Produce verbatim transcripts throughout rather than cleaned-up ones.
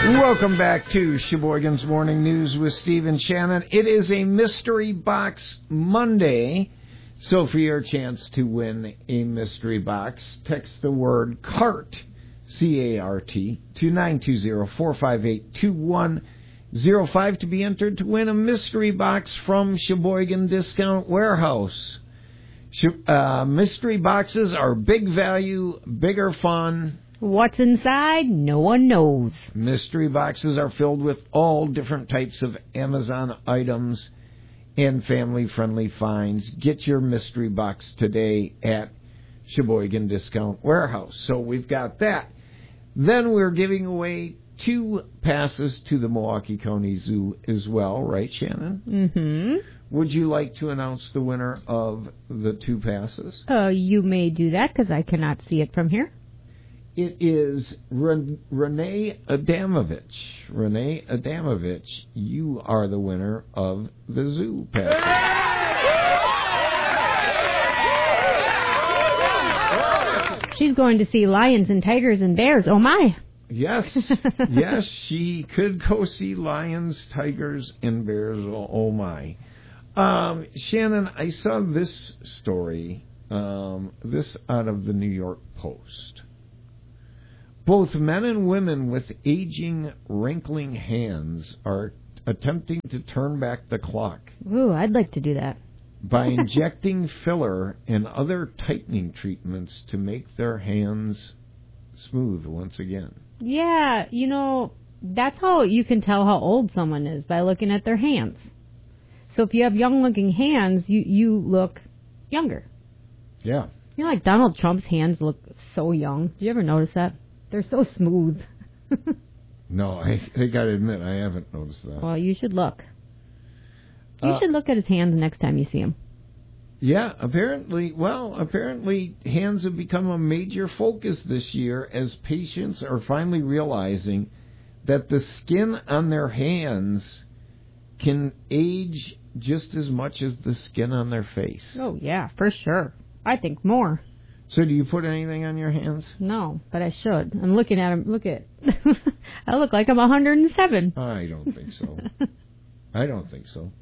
Welcome back to Sheboygan's Morning News with Steve and Shannon. It is a Mystery Box Monday, so for your chance to win a Mystery Box, text the word CART, C A R T, to nine two zero, four five eight, two one zero five to be entered to win a Mystery Box from Sheboygan Discount Warehouse. Uh, mystery boxes are big value, bigger fun. What's inside, no one knows. Mystery boxes are filled with all different types of Amazon items and family-friendly finds. Get your mystery box today at Sheboygan Discount Warehouse. So we've got that. Then we're giving away two passes to the Milwaukee County Zoo as well, right, Shannon? Mm-hmm. Would you like to announce the winner of the two passes? Uh, you may do that because I cannot see it from here. It is Ren- Renee Adamovich. Renee Adamovich, you are the winner of the zoo passes. She's going to see lions and tigers and bears. Oh, my. Yes, yes, she could go see lions, tigers, and bears. Oh, oh my. Um, Shannon, I saw this story, um, this out of the New York Post. Both men and women with aging, wrinkling hands are attempting to turn back the clock. Ooh, I'd like to do that. By injecting filler and other tightening treatments to make their hands smooth once again. Yeah, you know, that's how you can tell how old someone is, by looking at their hands. So if you have young-looking hands, you, you look younger. Yeah. You know, like Donald Trump's hands look so young. Did you ever notice that? They're so smooth. No, I, I got to admit, I haven't noticed that. Well, you should look. You Uh, should look at his hands next time you see him. Yeah, apparently, well, apparently hands have become a major focus this year as patients are finally realizing that the skin on their hands can age just as much as the skin on their face. Oh, yeah, for sure. I think more. So do you put anything on your hands? No, but I should. I'm looking at him. Look at I look like I'm one hundred seven. I don't think so. I don't think so.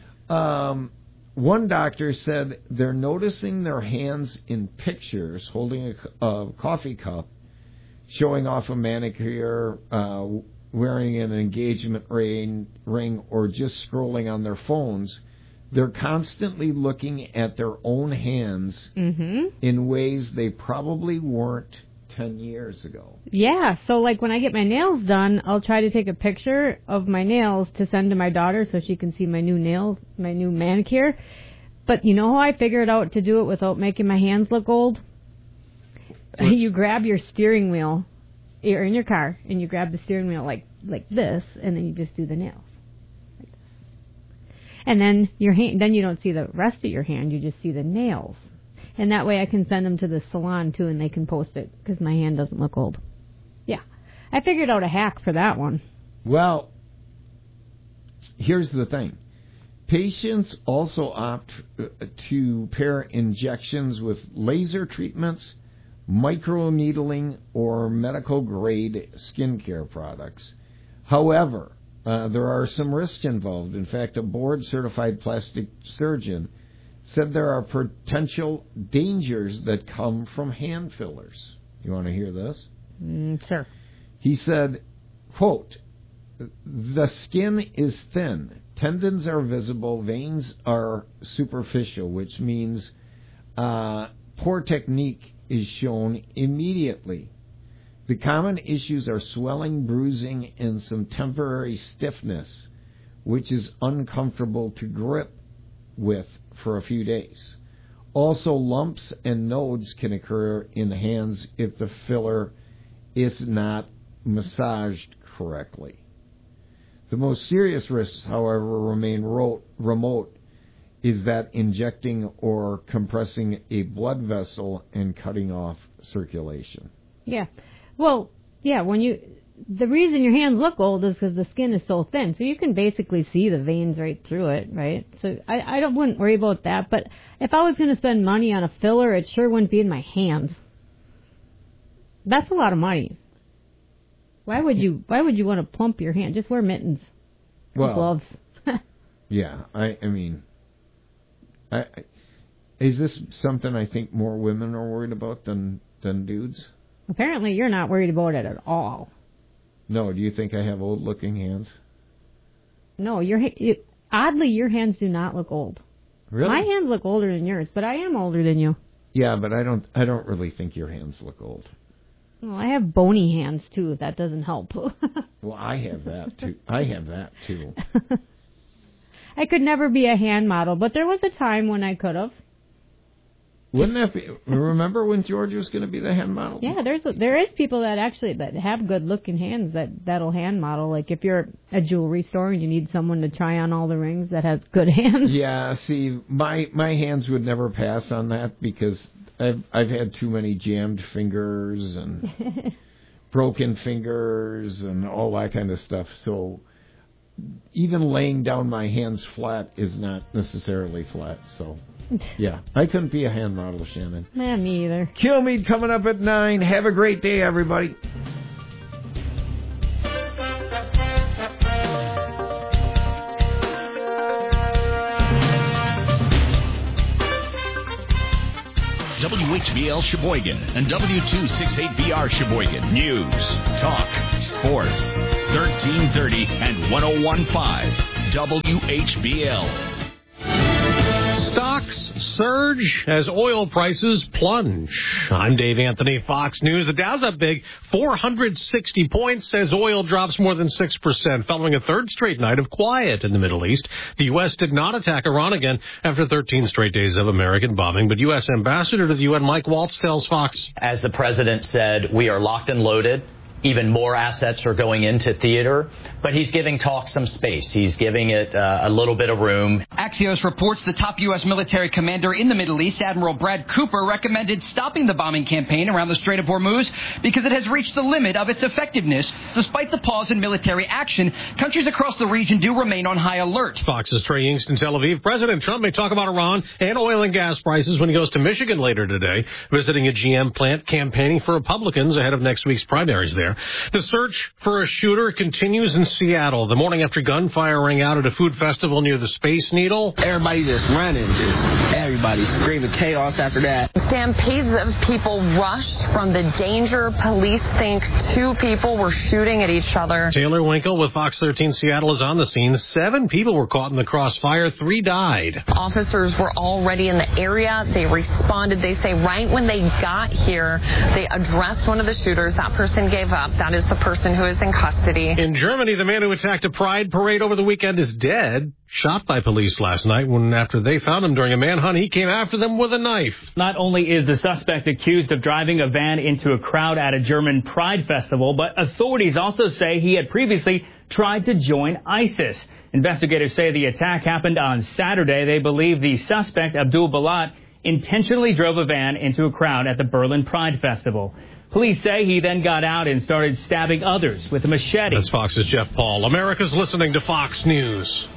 Um, one doctor said they're noticing their hands in pictures holding a, a coffee cup, showing off a manicure, uh, wearing an engagement ring, ring, or just scrolling on their phones. They're constantly looking at their own hands Mm-hmm. in ways they probably weren't ten years ago. Yeah, so like when I get my nails done, I'll try to take a picture of my nails to send to my daughter so she can see my new nails, my new manicure. But you know how I figured out to do it without making my hands look old? What's... You grab your steering wheel, you're in your car, and you grab the steering wheel like like this, and then you just do the nails. Like this. And then your hand, then you don't see the rest of your hand, you just see the nails. And that way I can send them to the salon, too, and they can post it, because my hand doesn't look old. Yeah. I figured out a hack for that one. Well, here's the thing. Patients also opt to pair injections with laser treatments, microneedling, or medical-grade skincare products. However, uh, there are some risks involved. In fact, a board-certified plastic surgeon said there are potential dangers that come from hand fillers. You want to hear this? Mm, sure. He said, quote, "The skin is thin, tendons are visible, veins are superficial, which means uh, poor technique is shown immediately. The common issues are swelling, bruising, and some temporary stiffness, which is uncomfortable to grip with for a few days. Also, lumps and nodes can occur in the hands if the filler is not massaged correctly. The most serious risks, however, remain ro- remote, is that injecting or compressing a blood vessel and cutting off circulation." Yeah. Well, yeah, when you... The reason your hands look old is because the skin is so thin. So you can basically see the veins right through it, right? So I, I don't, wouldn't worry about that. But if I was going to spend money on a filler, it sure wouldn't be in my hands. That's a lot of money. Why would you? Why would you want to plump your hand? Just wear mittens, well, gloves. yeah, I, I mean, I, I, is this something I think more women are worried about than than dudes? Apparently, you're not worried about it at all. No, do you think I have old-looking hands? No, your you, oddly your hands do not look old. Really? My hands look older than yours, but I am older than you. Yeah, but I don't. I don't really think your hands look old. Well, I have bony hands too. If that doesn't help. Well, I have that too. I have that too. I could never be a hand model, but there was a time when I could have. Wouldn't that be? Remember when George was going to be the hand model? Yeah, there's a, there is people that actually that have good looking hands that that'll hand model. Like if you're a jewelry store and you need someone to try on all the rings that has good hands. Yeah, see, my my hands would never pass on that because I've I've had too many jammed fingers and broken fingers and all that kind of stuff. So even laying down my hands flat is not necessarily flat. So. Yeah, I couldn't be a hand model, Shannon. Nah, me either. Kilmeade coming up at nine. Have a great day, everybody. W H B L Sheboygan and W two sixty-eight B R Sheboygan. News, talk, sports. thirteen thirty and ten fifteen. W H B L. Stocks surge as oil prices plunge. I'm Dave Anthony, Fox News. The Dow's up big, four hundred sixty points as oil drops more than six percent, following a third straight night of quiet in the Middle East. The U S did not attack Iran again after thirteen straight days of American bombing, but U S Ambassador to the U N Mike Waltz tells Fox. As the president said, we are locked and loaded. Even more assets are going into theater, but he's giving talk some space. He's giving it uh, a little bit of room. Axios reports the top U S military commander in the Middle East, Admiral Brad Cooper, recommended stopping the bombing campaign around the Strait of Hormuz because it has reached the limit of its effectiveness. Despite the pause in military action, countries across the region do remain on high alert. Fox's Trey Yingst in Tel Aviv. President Trump may talk about Iran and oil and gas prices when he goes to Michigan later today, visiting a G M plant, campaigning for Republicans ahead of next week's primaries there. The search for a shooter continues in Seattle the morning after gunfire rang out at a food festival near the Space Needle. Everybody just running, just everybody screaming chaos after that. Stampedes of people rushed from the danger. Police think two people were shooting at each other. Taylor Winkle with Fox thirteen Seattle is on the scene. Seven people were caught in the crossfire. Three died. Officers were already in the area. They responded. They say right when they got here, they addressed one of the shooters. That person gave up. That is the person who is in custody. In Germany, the man who attacked a pride parade over the weekend is dead. Shot by police last night when after they found him during a manhunt, he came after them with a knife. Not only is the suspect accused of driving a van into a crowd at a German pride festival, but authorities also say he had previously tried to join ISIS. Investigators say the attack happened on Saturday. They believe the suspect, Abdul Balat, intentionally drove a van into a crowd at the Berlin Pride Festival. Police say he then got out and started stabbing others with a machete. That's Fox's Jeff Paul. America's listening to Fox News.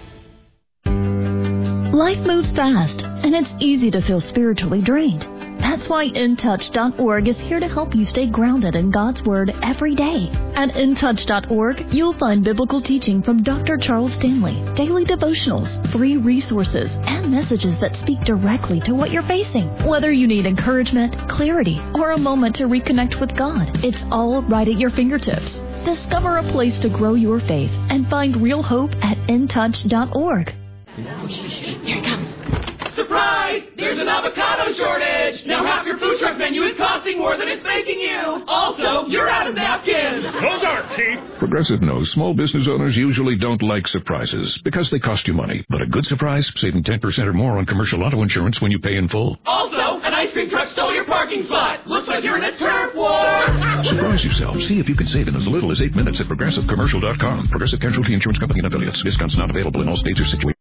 Life moves fast, and it's easy to feel spiritually drained. That's why In Touch dot org is here to help you stay grounded in God's Word every day. At In Touch dot org, you'll find biblical teaching from Doctor Charles Stanley, daily devotionals, free resources, and messages that speak directly to what you're facing. Whether you need encouragement, clarity, or a moment to reconnect with God, it's all right at your fingertips. Discover a place to grow your faith and find real hope at In Touch dot org. Here he comes. Surprise! There's an avocado shortage! Now half your food truck menu is costing more than it's making you! Also, you're out of napkins! Those aren't cheap! Progressive knows small business owners usually don't like surprises because they cost you money. But a good surprise, saving ten percent or more on commercial auto insurance when you pay in full. Also, an ice cream truck stole your parking spot! Looks like you're in a turf war! Surprise yourself. See if you can save in as little as eight minutes at Progressive Commercial dot com. Progressive Casualty Insurance Company and affiliates. Discounts not available in all states or situations.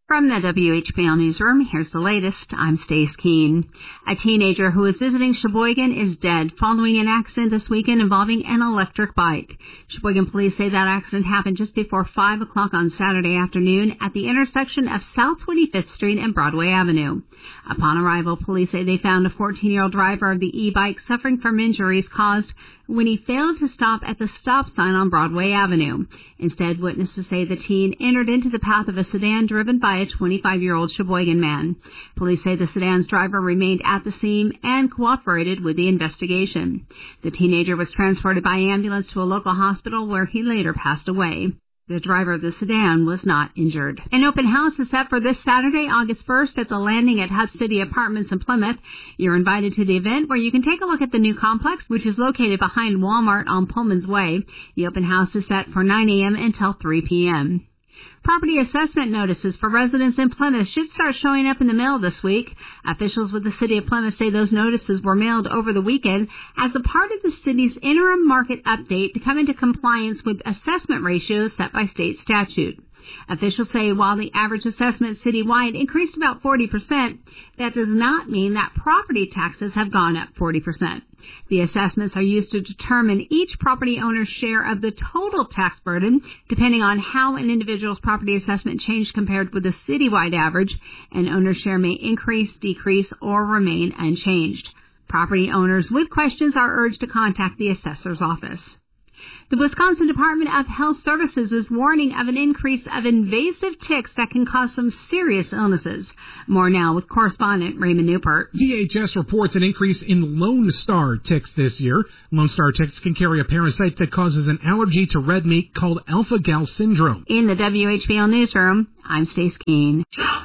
From the W H B L Newsroom, here's the latest. I'm Stace Keene. A teenager who was visiting Sheboygan is dead following an accident this weekend involving an electric bike. Sheboygan police say that accident happened just before five o'clock on Saturday afternoon at the intersection of South twenty-fifth Street and Broadway Avenue. Upon arrival, police say they found a fourteen-year-old driver of the e-bike suffering from injuries caused when he failed to stop at the stop sign on Broadway Avenue. Instead, witnesses say the teen entered into the path of a sedan driven by a twenty-five-year-old Sheboygan man. Police say the sedan's driver remained at the scene and cooperated with the investigation. The teenager was transported by ambulance to a local hospital where he later passed away. The driver of the sedan was not injured. An open house is set for this Saturday, August first, at the Landing at Hut City Apartments in Plymouth. You're invited to the event where you can take a look at the new complex, which is located behind Walmart on Pullman's Way. The open house is set for nine a.m. until three p.m. Property assessment notices for residents in Plymouth should start showing up in the mail this week. Officials with the City of Plymouth say those notices were mailed over the weekend as a part of the city's interim market update to come into compliance with assessment ratios set by state statute. Officials say while the average assessment citywide increased about forty percent, that does not mean that property taxes have gone up forty percent. The assessments are used to determine each property owner's share of the total tax burden, depending on how an individual's property assessment changed compared with the citywide average. An owner's share may increase, decrease, or remain unchanged. Property owners with questions are urged to contact the assessor's office. The Wisconsin Department of Health Services is warning of an increase of invasive ticks that can cause some serious illnesses. More now with correspondent Raymond Newport. D H S reports an increase in Lone Star ticks this year. Lone Star ticks can carry a parasite that causes an allergy to red meat called alpha-gal syndrome. In the W H B L Newsroom, I'm Stace Keene.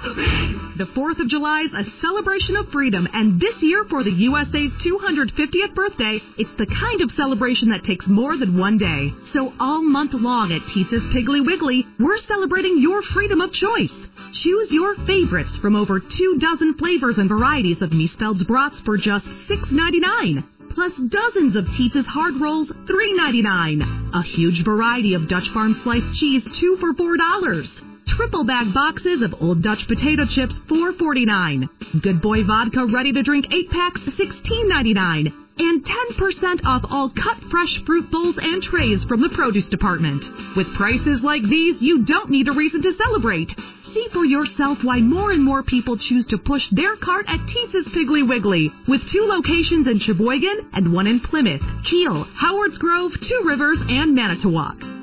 The fourth of July is a celebration of freedom, and this year for the U S A's two hundred fiftieth birthday, it's the kind of celebration that takes more than one day. So all month long at Teetza's Piggly Wiggly, we're celebrating your freedom of choice. Choose your favorites from over two dozen flavors and varieties of Miesfeld's brats for just six ninety-nine. Plus dozens of Teetza's hard rolls, three ninety-nine. A huge variety of Dutch Farm sliced cheese, two for four dollars. Triple bag boxes of Old Dutch potato chips, four forty-nine. Good Boy vodka ready to drink eight packs, sixteen ninety-nine. And ten percent off all cut fresh fruit bowls and trays from the produce department. With prices like these, you don't need a reason to celebrate. See for yourself why more and more people choose to push their cart at Teetza's Piggly Wiggly, with two locations in Sheboygan and one in Plymouth, Kiel, Howards Grove, Two Rivers, and Manitowoc.